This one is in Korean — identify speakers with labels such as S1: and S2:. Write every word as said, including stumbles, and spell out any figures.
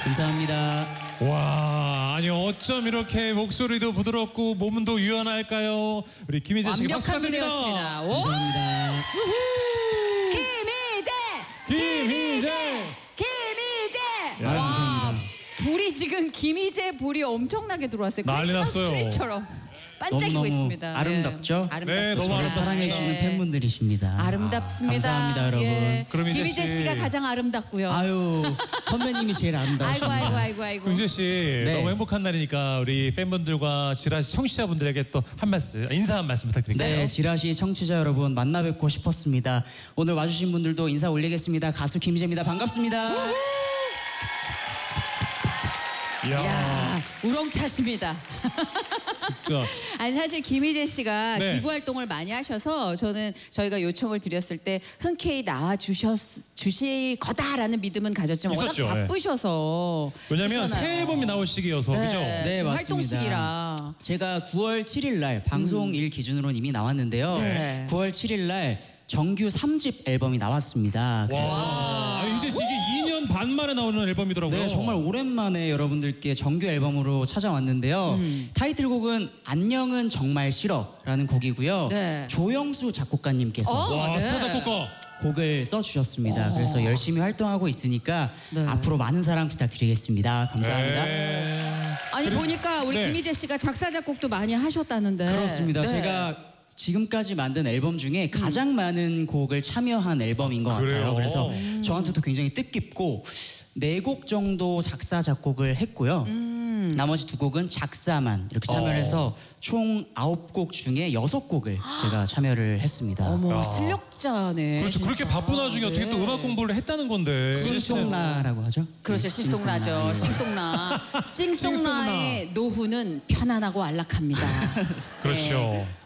S1: 감사합니다.
S2: 와, 아니 어쩜 이렇게 목소리도 부드럽고 몸도 유연할까요? 우리 김희재 씨가 박수
S3: 완벽한
S2: 부탁드립니다.
S3: 노래였습니다. 오!
S1: 감사합니다.
S3: 김희재!
S2: 김희재!
S3: 김희재!
S2: 야,
S3: 와,
S1: 감사합니다.
S3: 불이 지금 김희재 불이 엄청나게 들어왔어요.
S2: 난리
S3: 크리스마스
S2: 났어요.
S3: 트리처럼 반짝이고
S1: 너무너무
S3: 있습니다.
S1: 아름답죠?
S3: 예. 아름답습니다.
S2: 네, 너무
S1: 저를
S2: 아름답습니다.
S1: 사랑해주시는
S3: 네.
S1: 팬분들이십니다.
S3: 아름답습니다.
S1: 감사합니다, 여러분.
S3: 예.
S2: 그럼 이제
S3: 김희재
S2: 씨.
S3: 씨가 가장 아름답고요.
S1: 아유, 선배님이 제일
S3: 아이고
S1: 아름다우십니다.
S3: 아이고 아이고 아이고.
S2: 김희재 씨
S1: 네.
S2: 너무 행복한 날이니까 우리 팬분들과 지라시 청취자분들에게 또 한 말씀, 인사 한 말씀 부탁드릴까요?
S1: 네, 지라시 청취자 여러분 만나 뵙고 싶었습니다. 오늘 와주신 분들도 인사 올리겠습니다. 가수 김희재입니다. 반갑습니다.
S2: 이야,
S3: 야, 우렁차십니다.
S2: 진짜.
S3: 아니 사실 김희재 씨가
S2: 네.
S3: 기부 활동을 많이 하셔서 저는 저희가 요청을 드렸을 때 흔쾌히 나와 주셨 주실 거다라는 믿음은 가졌지만
S2: 있었죠,
S3: 워낙
S2: 예.
S3: 바쁘셔서
S2: 왜냐면
S3: 그러잖아요.
S2: 새 앨범이 나올 시기여서
S3: 네,
S2: 그죠?
S1: 네,
S3: 지금
S1: 맞습니다.
S3: 활동 시기라.
S1: 제가 구월 칠일 날 방송일 기준으로는 이미 나왔는데요.
S3: 네.
S1: 구월 칠일 날 정규 삼 집 앨범이 나왔습니다. 그래서
S2: 와, 아니, 희재 씨 이게 이 년 반 만에 나오는 앨범이더라고요.
S1: 네, 정말 오랜만에 여러분들께 정규 앨범으로 찾아왔는데요.
S3: 음.
S1: 타이틀곡은 안녕은 정말 싫어라는 곡이고요.
S3: 네.
S1: 조영수 작곡가님께서
S3: 어?
S2: 와,
S3: 네.
S2: 스타 작곡가.
S1: 곡을 써주셨습니다. 그래서 열심히 활동하고 있으니까
S3: 네.
S1: 앞으로 많은 사랑 부탁드리겠습니다. 감사합니다.
S2: 네.
S3: 아니 보니까 우리
S2: 네.
S3: 김희재 씨가 작사 작곡도 많이 하셨다는데.
S1: 그렇습니다.
S3: 네.
S1: 제가 지금까지 만든 앨범 중에 가장 많은 곡을 참여한 앨범인 것
S2: 그래요?
S1: 같아요. 그래서 저한테도 굉장히 뜻깊고 네 곡 정도 작사 작곡을 했고요.
S3: 음.
S1: 나머지 두 곡은 작사만 이렇게 참여를
S2: 어.
S1: 해서 총 아홉 곡 중에 여섯 곡을 제가 참여를 했습니다.
S3: 어머
S2: 야.
S3: 실력자네.
S2: 그렇죠. 그렇게
S3: 진짜.
S2: 바쁜 와중에 어떻게 또
S3: 네.
S2: 음악 공부를 했다는 건데.
S1: 싱송라라고 하죠?
S3: 그렇죠.
S1: 네,
S3: 싱송라죠.
S1: 싱송라.
S3: 싱송라. 싱송라의 노후는 편안하고 안락합니다.
S2: 그렇죠.
S3: 네.